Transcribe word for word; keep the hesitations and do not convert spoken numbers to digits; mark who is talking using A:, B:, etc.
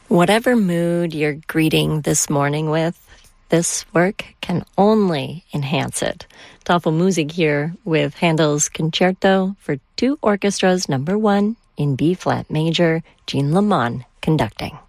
A: Whatever mood you're greeting this morning with, this work can only enhance it. Tafelmusik here with Handel's Concerto for Two Orchestras, number one in B-flat major, Jean Lamont conducting.